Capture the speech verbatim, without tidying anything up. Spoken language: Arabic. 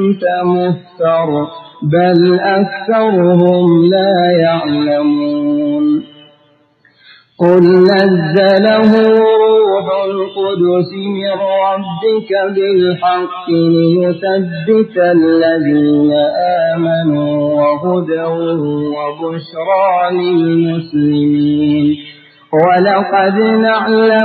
أنت مفتر بل أكثرهم لا يعلمون قل نزله روح القدس من ربك بالحق ليثبت الذين آمنوا وهدى وبشرى للمسلمين ولقد نعلم